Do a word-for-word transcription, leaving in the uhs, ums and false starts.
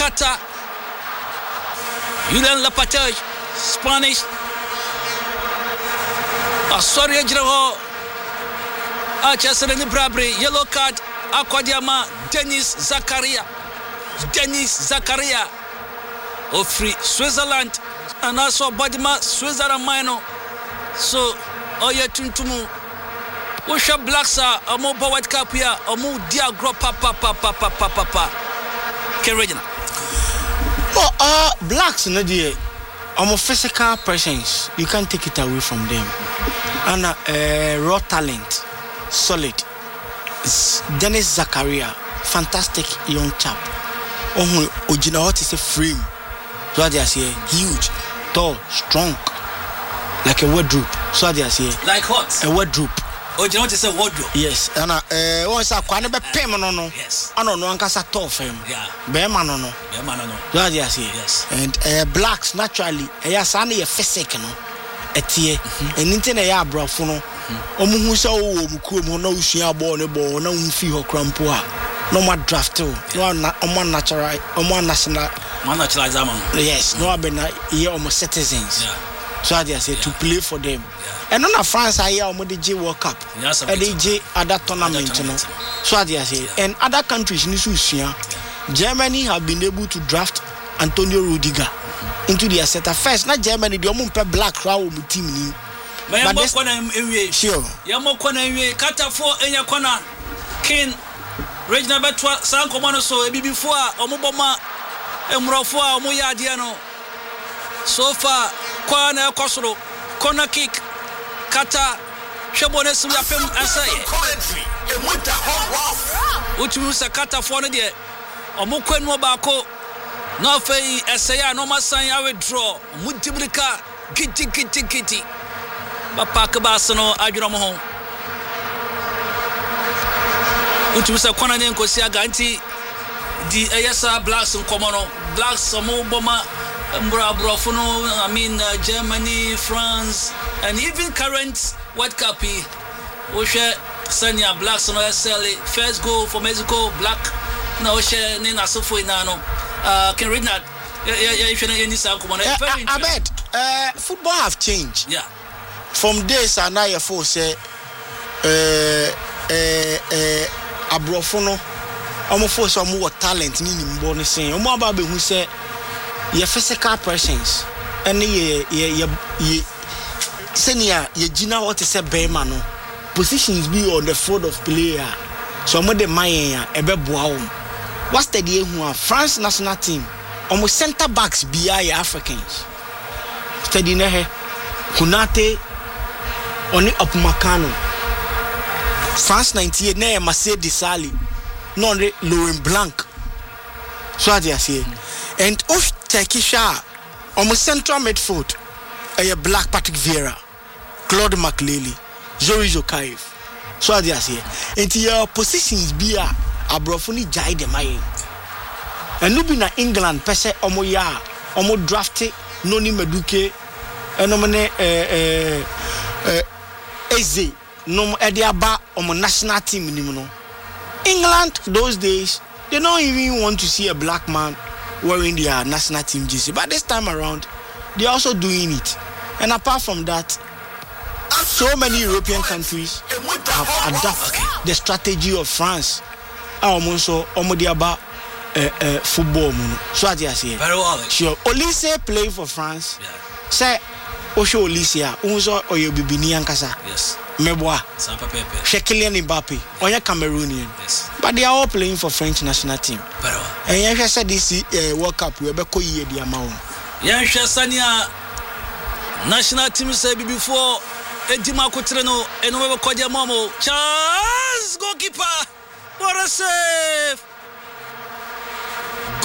Qatar. Julian Lopetegui, Spanish. Ah, sorry, Ejiro. Ah, Chesere ni Brabri, yellow card. Akwadiama, Denis Zakaria. Denis Zakaria. Of free Switzerland. And also Badima, Switzerland minor. So, Oye Tuntumu. Usha Blacks are a more World Cup here, a more dear gro papa papa papa papa. Ken Regina. Oh, uh, Blacks, no dear. I'm a physical presence. You can't take it away from them. And uh, raw talent, solid. Denis Zakaria, fantastic young chap. Oh, Ojina, what is a frame? So they are saying huge, tall, strong, like a wardrobe. So they are saying like what? A wardrobe. Oh, you want to say wardrobe? Yes, and uh, once I can't be payment no no. Yes. I don't know, I'm gonna talk for him. Yeah. Bear man no no. Bear man no no. So they are saying yes. And uh, Blacks naturally, eh, sani a physical no. Etie, and into a bro for no. Omu who saw Mukum, no, she are born a ball, no fee or crampoa. No more draft too. No one natural, one national. Man natural zaman. Yes, no, I've been here almost citizens. Yeah. So they say yeah. to play for them. Yeah. And on France, I hear almost the J World Cup. Yes, and the J other tournament, you know. So they say, yeah. And other countries in this year, Germany have been able to draft Antonio Rudiger mm-hmm. into their setter. First, not Germany, the only black crowd team. But this one, sure. Yamo Kona, Kata for Enya Kona, Ken, Regina Betwa, San Comano, so before Omobama, Emrofua, Moya Diano. So far, Kwana Kosoro, corner kick, Kata, Shabones, we have him and say, which means a Kata for the day. Omukwen Mobako, no fay, Essaya, no Masai, I withdraw, Mutibrika, Kitty, Kitty, Kitty. Papa Basano, Ajuromo. Which was a Conan Kosia Ganti, the Ayasa Blacks in Comono, Blacks, Samo Boma, Brafono, I mean, uh, Germany, France, and even current World Cup. Osha Sanya Blacks on S L A, first goal for Mexico, Black, no, Osha Nina Sofo Nano. Uh, can read that. I bet uh, football have changed. Yeah. From days and now, for say, uh, uh, uh, Abrofono, I'm for some more talent, meaning born saying, I'm about who say, your physical presence, and ye, ye, ye, ye, senior, ye, Gina, what is a Baymano, positions be on the field of player, so I'm with the Maya, a beboa. What's the day who are France national team, almost center backs be Africans, study nehe, Kunate. Oni Upmakano France ninety-eight na Marcel Desailly no re Laurent Blanc so I say and of Turkisha almost central midfield a black Patrick Vieira Claude Makélélé Zoe Zokaev so I say and your positions be a abrofuni jai de maye and no be na England pese omo ya omo drafte Noni Madueke enomene eh eh Eze no ediaba on national team anymore. England those days they don't even want to see a black man wearing their national team jersey, but this time around they're also doing it. And apart from that, so many European countries have adopted the strategy of France. Also, omodiaba uh, football so as I say very well. Sure, Olise play for France. Yeah. Say Osho Olisia, unso oyo bibini ankasa. Yes. Meboa. Sampa Pepe. Kylian Mbappe, oya Cameroonian. Yes. But they are all playing for French national team. Very well. And you said this uh, World Cup we be ko yie di amount. Yeah, Sania national team say before Edima Kotreno and we be ko di amamo. Charles goalkeeper. What a save.